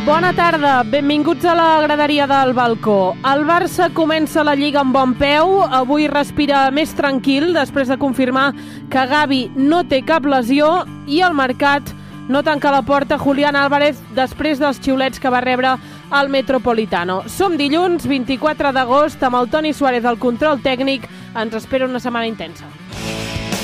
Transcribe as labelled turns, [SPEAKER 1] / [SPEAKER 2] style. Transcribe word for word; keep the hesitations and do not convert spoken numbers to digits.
[SPEAKER 1] Bona tarda, benvinguts a la graderia del balcó. El Barça comença la Lliga amb bon peu, avui respira més tranquil després de confirmar que Gavi no té cap lesió i el mercat no tanca la porta Julián Álvarez després dels xiulets que va rebre al Metropolitano. Som dilluns, vint-i-quatre d'agost, amb el Toni Suárez al control tècnic. Ens espera una setmana intensa.